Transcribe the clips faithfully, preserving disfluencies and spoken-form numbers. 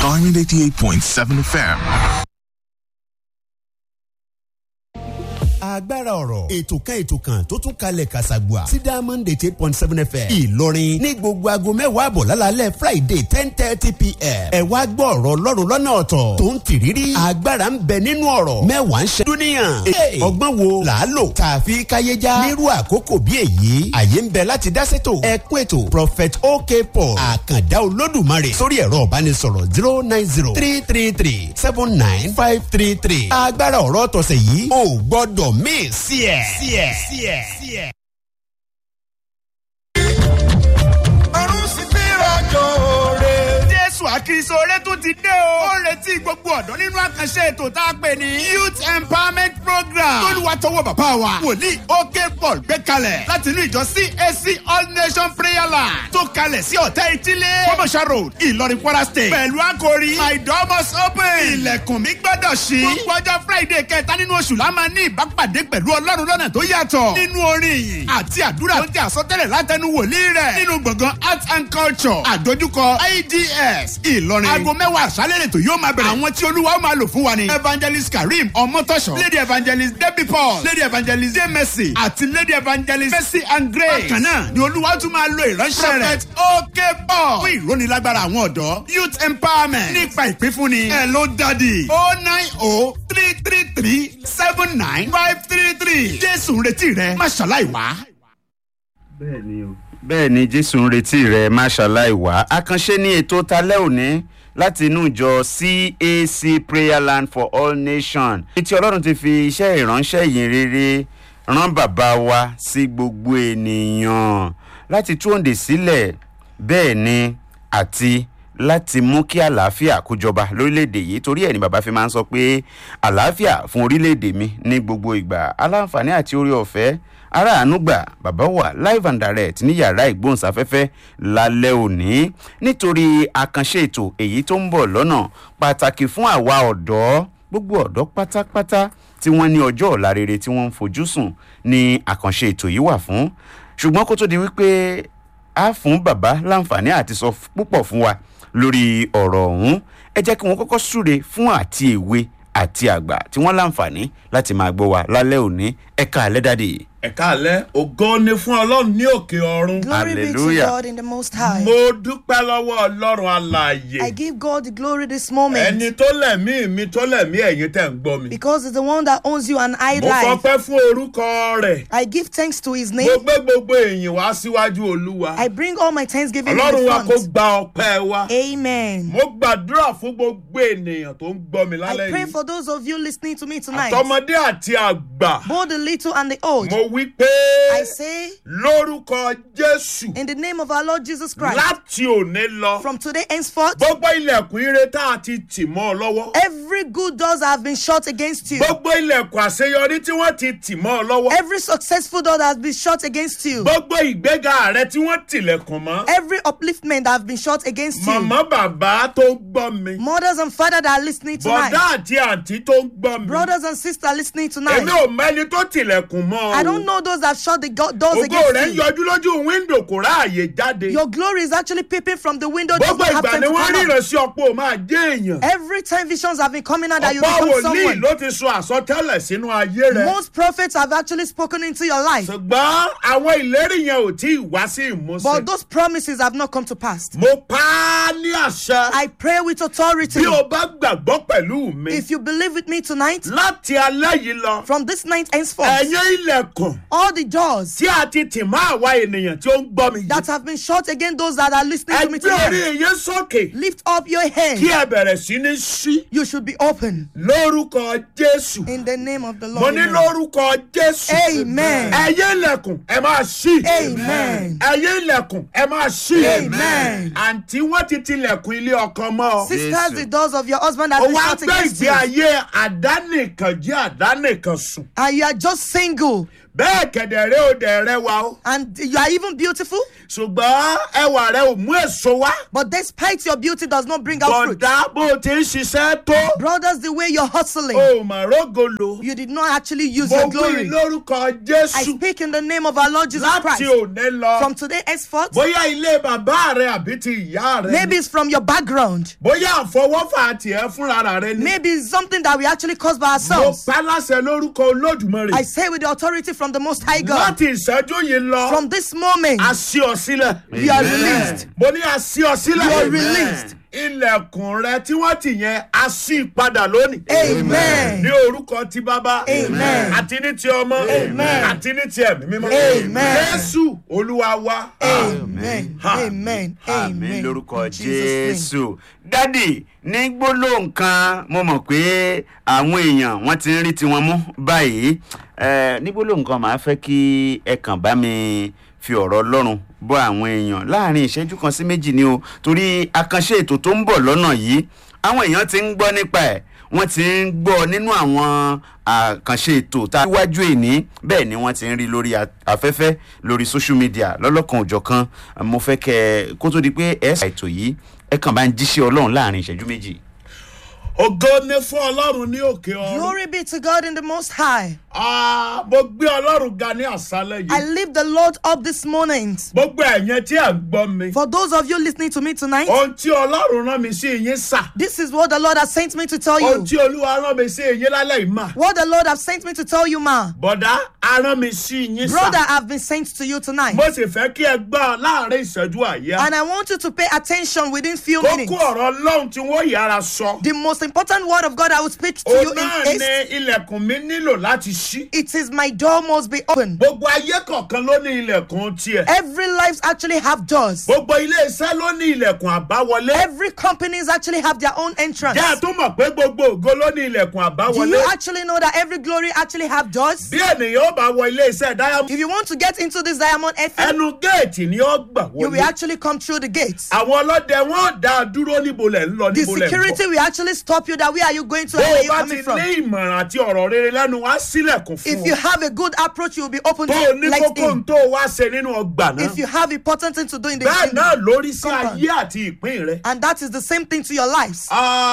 Diamond eighty-eight point seven F M. agbára ọ̀rọ̀ ètò kan ètò kan tó tún kalẹ̀ kàṣàgbà sí Diamond eight point seven F M Ìlọrin ní gbogbo aago mẹ́wàá àbọ̀ lálálẹ́ Friday ten thirty p m ẹ wá gbọ́ ọ̀rọ̀ Ọlọ́run lọ́nà ọ̀tọ̀ tó ń tìrírí agbára ń bẹ nínú ọ̀rọ̀ mẹ́wàá ń ṣe dúníyàn ọgbọ́n wo là á lò tààfi káyéjá nírú àkókò bí èyí àyè ń bẹ láti dá sétò ẹkún ètò Prophet OK Paul àkàndá olódùmarè sórí ẹ̀rọ ìbánisọ̀rọ̀ zero nine zero three three three seven nine five three three agbára ọ̀rọ̀ tọ̀sẹ̀ yìí ò gbọ́dọ̀ mí sí ẹ̀ sí ẹ̀ sí ẹ̀ sí ẹ̀. ọ̀run sì fi rọ̀jò rè. Jésù àkìsọ̀rẹ́ tó ti dé o. ó retí gbogbo ọ̀dọ́ nínú àkànṣe ètò tá a pè ní Youth Empowerment Program. tólúwa tọwọ́ bàbá wa wòlíì OK Paul gbé kalẹ̀ láti inú ìjọ C A C All Nation Prayer Land tó kalẹ̀ sí ọ̀tẹ́ ìtílé Kọ́mọ̀ṣà Road Ìlọrin Kwara State. pẹ̀lú àkòrí My door must open. ilẹ̀kùn mi gbọ́dọ̀ ṣí. gbogbo ọjọ́ Friday kẹta nínú oṣù la máa ní ìbápàdé pẹ̀lú Ọlọ́run lọ́nà tó yàtọ̀. nínú orin yìí àti àdúrà tó jẹ́ àsọtẹ́lẹ̀ látẹnu wòlíì rẹ̀. nínú gbọ̀ngàn Art and Culture àdójúkọ I D S Ìlọrin. aago mẹ́wàá àṣálẹ́ lẹ́tọ̀ yóò máa bẹ̀rẹ̀. àwọn tí Olúwa ó máa lò fún wa ni Evangelist Karim Ọmọtọ́ṣọ̀, Lady Evangelist Debbie Paul, Lady Evangelist J Mercy àti Lady Evangelist Mercy and Grace. bákan náà ni Olúwa tún máa lo ìránṣẹ́ rẹ̀ Prophet OK Paul fún ìrónilágbára àwọn ọ̀dọ́ Youth Empowerment nípa ìpínfúnni. ẹ ló dádì oh nine oh three three three seven nine five three three. Jésù ń retí rẹ má ṣàlàyé wá. bẹ́ẹ̀ni o bẹ́ẹ̀ni Jésù ń retí rẹ má ṣàlàyé wá. àkànṣe ní ètò talẹ́ òní láti inú ìjọ C A C Prayer Land for All Nations. tí Ọlọ́run ti fi iṣẹ́ ìránṣẹ́ yìí rere rán bàbá wa sí gbogbo ènìyàn láti tú òǹdè sílẹ̀ bẹ́ẹ̀ ni àti láti mú kí àlàáfíà kó jọba lórílẹ̀‐èdè yìí. torí ẹ̀ ni bàbá fi máa ń sọ pé àlàáfíà fún orílẹ̀‐èdè mi ní gbogbo ìgbà. aláǹfààní àti orí ọ̀fẹ́ aráàánú gbà bàbá wà live and direct ní yàrá ìgbóhùnsáfẹ́fẹ́ lálẹ́ òní nítorí àkànṣe ètò èyí tó ń bọ̀ lọ́nà pàtàkì fún àwa ọ̀dọ́ gbogbo ọ̀dọ́ pátápátá tí wọ́n ní ọjọ́ ọ̀la rere tí wọ́n ń fojú sùn ní àkànṣe ètò yìí wà fún. ṣùgbọ́n kó tó di wípé a fún bàbá láǹfààní àti sọ púpọ̀ fún wa lórí ọ̀rọ̀ ọ̀hún ẹ jẹ́ kí wọ́n kọ́kọ́ súre fún àti èwe àti àgbà tí wọ́n láǹfààní láti máa gbọ́ wa lálẹ́ òní. ẹ káalẹ́ dádì. ẹ káalẹ́ ògo ni fún Ọlọ́run ní òkè ọ̀run. Glory be to God in the Most High. mo dúpẹ́ lọ́wọ́ Ọlọ́run alààyè. I give God the glory this moment. ẹni tó lẹ̀mí mi tó lẹ̀mí ẹ̀yin tẹ̀ ń gbọ́ mi. Because it's the one that owns you and I mo life. fọpẹ́ fún orúkọ rẹ̀. I give thanks to his name. mo gbé gbogbo èyìn wá síwájú Olúwa. I bring all my thanksgiving in Ọlọ́run the wa kó front. gba ọpẹ́ wa. Amen. mo gbàdúrà fún gbogbo ènìyàn tó ń gbọ́ mi lálẹ́ I pray yìí. for those of you listening to me tonight, àtọmọdé àti àgbà. both the little and the old. mo wí pé I say, lórúkọ Jésù in the name of our Lord Jesus Christ, láti òní lọ. from today henceforth, gbogbo ilẹ̀kùn ire tá a ti tì mọ́ ọ lọ́wọ́. every good doors that have been shut against you, gbogbo ilẹ̀kùn àṣeyọrí tí wọ́n ti tì mọ́ ọ lọ́wọ́. every successful door that has been shut against you, gbogbo ìgbéga rẹ tí wọ́n tilẹ̀kùn mọ́. every upliftment that has been shut against you, màmá bàbá tó ń gbọ́ mi. mothers and fathers that are listening tonight, bọ̀dá àti àǹtí tó ń gbọ́ mi. brothers and sisters listening tonight, èmi ò mẹ́ni tó tilẹ̀kùn mọ́ o. I don't know those that have shut the go- doors ògo rẹ̀ ń against you. yọjú lójú wíńdò kò ráàyè jáde. Your glory is actually peeping from the window. Does gbogbo not have ìgbà time ni to wọ́n come ríran out. sí ọ̀pọ̀ ò máa jẹ́ èèyàn. Every time visions have been coming out that you ọ̀pọ̀ become wòlíì someone. ló ti sọ àsọtẹ́lẹ̀ sínú ayé rẹ. Most prophets have actually spoken into your life, ṣùgbọ́n àwọn ìlérí yẹn ò tí ì wá sí ìmúṣẹ. but those promises have not come to pass. mo pa á ní àṣẹ. I pray with authority. bí o bá gbàgbọ́ pẹ̀lú mi. If you believe with me tonight, láti alẹ́ yìí lọ. from this night henceforth, ẹ̀yin ilẹ̀kùn all the doors tí a ti tì mọ́ àwa ènìyàn tí ó ń gbọ́ mi yìí. that have been shut against those that are listening to me ẹgbẹ́ orí today, yín sókè. lift up your hand. kí ẹ bẹ̀rẹ̀ sí ní ṣí. You should be open lórúkọ Jésù. in the name of the mo Lord. ní Amen. lórúkọ Jésù. Amen. ẹ̀yin ilẹ̀kùn ẹ máa ṣí. Amen. ẹ̀yin ilẹ̀kùn ẹ máa ṣí. Amen. àǹtí wọ́n ti tilẹ̀kùn ilé ọkọ mọ́. Sisters, the doors of your husband have ó been wá shut gbé against ìgbé you, ayé àdánìkan jí àdánìkan sùn. and you are just single. bẹ́ẹ̀ kẹ̀dẹ̀rẹ́ ò dẹ̀ rẹwà o. And you are even beautiful. ṣùgbọ́n ẹwà rẹ ò mú èso wá. But despite your beauty does not bring out fruit. bọ̀dá bó o ti ń ṣiṣẹ́ tó. Brothers, the way you're hustling, o mà rógolo. you did not actually use mo your gbé glory. lórúkọ I jésù. speak in the name of our Lord Jesus láti Christ. òní lọ. From today henceforth, bóyá ilé bàbá rẹ àbí ti ìyá rẹ. maybe it's from your background. bóyá àfọwọ́fà tiẹ̀ fúnra rẹ ni. Maybe it's something that we actually caused by mo ourselves. pa láṣẹ lórúkọ olódùmarè. I say with the authority from the Most High God, láti ìṣẹ́jú yìí lọ. from this moment, a ṣí ọ sílẹ̀. you are released. mo ní a ṣí ọ sílẹ̀. You are released. ilẹ̀kùn rẹ tí wọ́n ti yẹn a ṣí padà lónìí. Amen. ní orúkọ ti bàbá. Amen. àti ní ti ọmọ. Amen. àti ní ti ẹ̀mí mímọ́. Amen. jésù olúwa wa. Amen. Amen. àmì Amen. lórúkọ In Jesus' jésù dádì ní gbólóhùn kan mo mọ̀ pé àwọn èèyàn wọ́n ti ń rí tiwọn mú báyìí. Eh, ní gbólóhùn kan màá fẹ́ kí ẹ kàn bá mi fi ọ̀rọ̀ ọlọ́run bọ́ àwọn èèyàn láàrin ìṣẹ́jú kan sí méjì ni o torí àkànṣe ètò tó ń bọ̀ lọ́nà yìí àwọn èèyàn ti ń gbọ́ nípa ẹ̀ wọ́n ti ń gbọ́ nínú àwọn àkànṣe ètò tá a wájú èní bẹ́ẹ̀ ni wọ́n ti ń rí lórí a- afẹ́fẹ́ lórí social media lọ́lọ́kan òjọ̀kan mo fẹ́ kẹ́ ẹ kó tó di pé ẹ ṣe ètò yìí ẹ kàn bá ń jíṣẹ́ ọlọ́run láàrin ìṣẹ́jú méjì. ògo ni fún ọlọ́run ní òkè ọ̀run. Glory be to God in the Most High. Ah, mo gbé ọlọ́run ga ní àṣálẹ̀ I yìí. lift the Lord up this morning. gbogbo ẹ̀yẹn tí à ń gbọ́ mi. For those of you listening to me tonight, ohun tí ọlọ́run rán mi sí yín sà. this is what the Lord has sent me to tell ohun you. tí olúwa rán mi sí yín lálẹ́ yìí mà. What the Lord has sent me to tell you, ma. bọ̀dá a rán mi sí yín Brother, sà. I've been sent to you tonight. mo sì fẹ́ kí ẹ gbọ́ láàrin ìṣẹ́jú àyà. And I want you to pay attention within few kókó minutes. ọ̀rọ̀ ọlọ́run tí wọ́n yára sọ. The most important word of God I will speak to you òun in náà haste. ni ilẹ̀kùn mi nílò láti ṣí. It is my door must be open. gbogbo ayé kọ̀ọ̀kan ló ní ilẹ̀kùn tiẹ̀. Every life actually have doors. gbogbo ilé iṣẹ́ ló ní ilẹ̀kùn àbáwọlé. Every companies actually have their own entrance. jẹ́ ẹ tó mọ̀ pé gbogbo ògo ló ní ilẹ̀kùn Do àbáwọlé. you actually know that every glory actually have doors? bí ènìyàn ó bá wọ ilé iṣẹ́ diamond. If you want to get into this Diamond F M, ẹnu géètì ni ó gbà you will wọlé. actually come through the gates. àwọn ọlọ́dẹ wọn ò dá a dúró níbo lẹ̀ ń lọ The níbo lẹ̀ ń security bọ̀. will actually stop you. That where are you going to? bó And where o are you bá ti coming from? ní ìmọ̀ràn àti ọ̀rọ̀ rere lẹ́nu wá sílẹ̀kùn fún If you ọ. have a good approach, you will be open tó o to ní let kókó in. tó o wá ṣe nínú ọgbà náà. If you have important thing to do in the bẹ́ẹ̀ in náà the- lórí sí compound. ayé àti ìpín rẹ. and that is the same thing to your lives.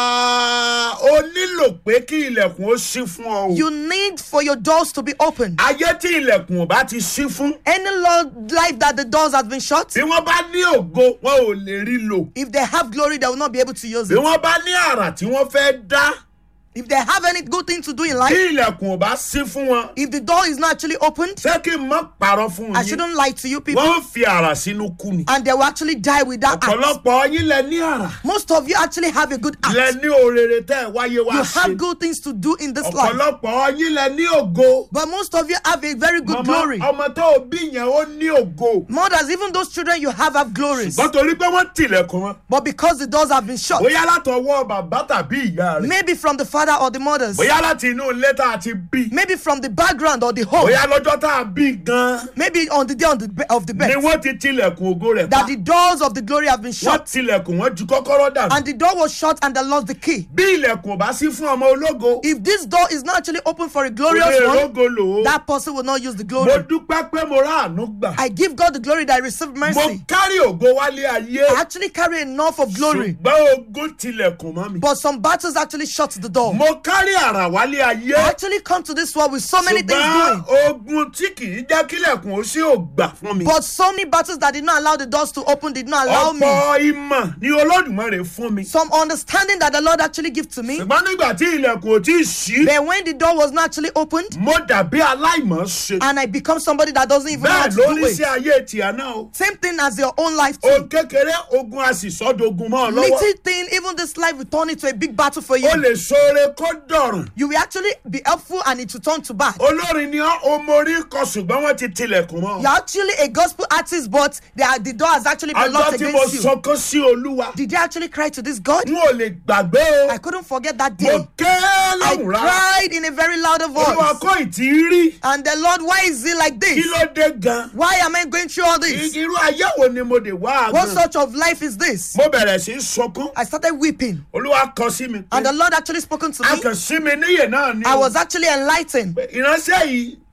Ah, o nílò pé kí ilẹ̀kùn ó ṣí fún ọ o. You need for your doors to be open. ayé tí ilẹ̀kùn ò bá ti ṣí fún. Any Lord life that the doors has been shut, bí wọ́n bá ní ògo wọn ò lè rí lò. if they have glory, they will not be able to use bí it. wọ́n bá ní àrà tí wọ́n fẹ́ dá. If they have any good thing to do in tí life, ilẹ̀kùn ò bá ṣí fún wọn. if the door is not actually opened, ṣé kí n má parọ́ fún I yín. shouldn't lie to you people, wọ́n fi àrà sínú kú ni. and they will actually die with that act. ọ̀pọ̀lọpọ̀ yín lẹ ní àrà. Most of you actually have a good lẹ act. ní òrèrè tẹ́ ẹ wáyé wá You ṣe. have good things to do in this life. ọ̀pọ̀lọpọ̀ yín lẹ ní ògo. But most of you have a very good Màmá, glory. ọmọ tó o bí yẹn ó ní ògo. Mothers, even those children you have have glories. wọ́n torí pé wọ́n tilẹ̀kùn wọn. But because the doors have been shut, bóyá látọwọ́ bàbá tàbí ìyá rẹ̀. maybe from the father or the mothers, bóyá láti inú ilé tá a ti bí. maybe from the background or the home, bóyá lọ́jọ́ tá a bí gan-an. maybe on the day on the be- of the ni bed, wọ́n ti tilẹ̀kùn ògo rẹ̀ pa. that the doors of the glory have been wọ́n shut, tilẹ̀kùn wọ́n ju kọ́kọ́rọ́ dànù. and the door was shut and they lost the key. bí ilẹ̀kùn ò bá sí fún ọmọ ológo. If this door is not actually open for a kò glorious lè one, rógo lò ó. that person will not use the mo glory. dúpẹ́ pé mo rá àánú gbà. I give God the glory that I received mo mercy. kárí ògo wálé ayé. I actually carry enough of glory, ṣùgbọ́n ogun tilẹ̀kùn mọ́ mi. but some battles actually shut the door. mo kárí àrà wálé ayé. I actually come to this world with so many things ṣùgbọ́n going, ogun tí kì í jẹ́ kílẹ̀kùn ó sí ò gbà fún mi. but so many battles that did not allow the doors to open did not allow me. ọ̀pọ̀ ìmọ̀ ni olódùmarè fún mi. Some understanding that the Lord actually gave to me. ṣùgbọ́n nígbà tí ilẹ̀kùn ò tí ì ṣí. Then when the door was not actually opened, mo dàbí aláìmọ̀ ṣe. and I become somebody that doesn't even know how bẹ́ẹ̀ to ló do ní sí it. ayé tìá náà o. Same thing as your own life ohun too. kékeré ogun a sì sọ́dọ̀gùn mọ́ ọ lọ́wọ́. Little thing, even this life will turn into a big battle for you. o lè ṣoore kó dọ̀rùn. You will actually be helpful and it will turn to bad. olórin ni ọ́ o morí kọ ṣùgbọ́n wọ́n ti tilẹ̀kùn mọ́. You're actually a gospel artist, but they are, the door has actually been ọjọ́ locked tí mo against you. sọkún sí olúwa. Did you actually cry to this God? n ò lè gbàgbé o. I couldn't forget that mo day. ké I láwùrá. cried in a very loud olúwa voice. kò ì tí ì rí. And the Lord, why is it like kí this? ló dé gan. Why am I going through all this? irú ayé wo ni mo dé wá What gan. sort of life is this? mo bẹ̀rẹ̀ sí í sọkún. I started weeping. olúwa kọ sí mi pé And the Lord actually spoken to a me. kàn sí mi níyè náà ni. I was actually enlightened. ìránṣẹ́ yìí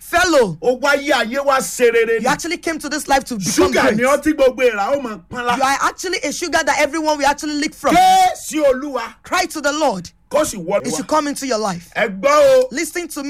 fellow, ó wáyé ayé wá ṣe rere ni. you actually came to this life to become ṣúgà great. ni You ọtí gbogbo ìrà ó mọ̀ pọ́n lá. are actually a sugar that everyone will actually lick from. ké sí olúwa Cry to the Lord. kó sì wọlé It wá. should come into your life. ẹ gbọ́ o. Listen to me.